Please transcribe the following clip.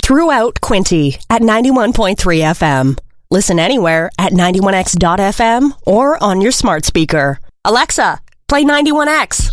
throughout Quinte at 91.3 FM. Listen anywhere at 91x.fm or on your smart speaker. Alexa, play 91X.